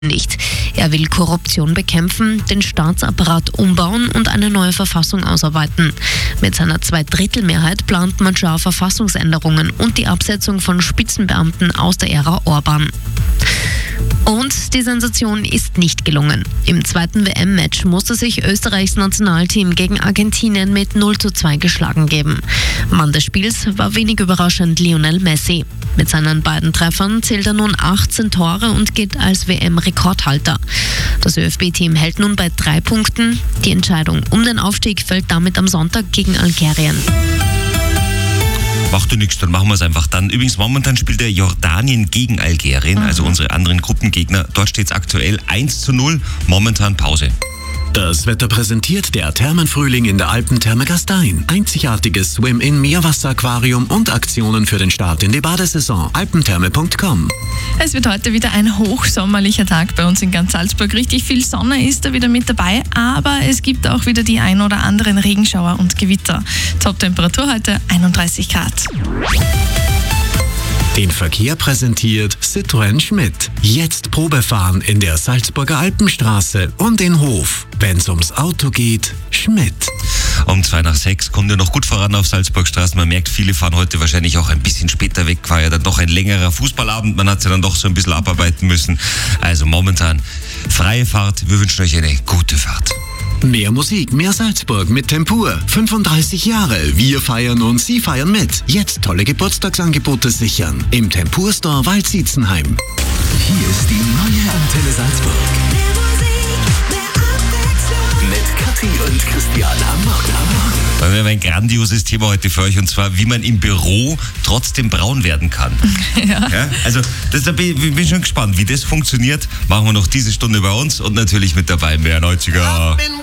nicht. Er will Korruption bekämpfen, den Staatsapparat umbauen und eine neue Verfassung ausarbeiten. Mit seiner 2/3 plant Madjar Verfassungsänderungen und die Absetzung von Spitzenbeamten aus der Ära Orban. Und die Sensation ist nicht gelungen. Im zweiten WM-Match musste sich Österreichs Nationalteam gegen Argentinien mit 0:2 geschlagen geben. Mann des Spiels war wenig überraschend Lionel Messi. Mit seinen beiden Treffern zählt er nun 18 Tore und gilt als WM-Rekordhalter. Das ÖFB-Team hält nun bei 3 Punkten. Die Entscheidung um den Aufstieg fällt damit am Sonntag gegen Algerien. Macht du nichts, dann machen wir es einfach dann. Übrigens, momentan spielt der Jordanien gegen Algerien, also unsere anderen Gruppengegner. Dort steht es aktuell 1:0, momentan Pause. Das Wetter präsentiert der Thermenfrühling in der Alpentherme Gastein. Einzigartiges Swim-In-Meerwasseraquarium und Aktionen für den Start in die Badesaison. alpentherme.com. Es wird heute wieder ein hochsommerlicher Tag bei uns in ganz Salzburg. Richtig viel Sonne ist da wieder mit dabei, aber es gibt auch wieder die ein oder anderen Regenschauer und Gewitter. Toptemperatur heute 31 Grad. Den Verkehr präsentiert Citroën Schmidt. Jetzt Probefahren in der Salzburger Alpenstraße und in Hof. Wenn's ums Auto geht, Schmidt. Um 5:02 kommt ihr noch gut voran auf Salzburgstraßen. Man merkt, viele fahren heute wahrscheinlich auch ein bisschen später weg. War ja dann doch ein längerer Fußballabend. Man hat sie dann doch so ein bisschen abarbeiten müssen. Also momentan freie Fahrt. Wir wünschen euch eine gute Fahrt. Mehr Musik, mehr Salzburg mit Tempur. 35 Jahre. Wir feiern und Sie feiern mit. Jetzt tolle Geburtstagsangebote sichern. Im Tempur Store Waldsietzenheim. Hier ist die neue Antenne Salzburg. Mit Kathi und Christian am Morgen. Wir haben ein grandioses Thema heute für euch, und zwar, wie man im Büro trotzdem braun werden kann. Ja, also ich bin schon gespannt, wie das funktioniert. Machen wir noch diese Stunde bei uns und natürlich mit dabei im WR 90er.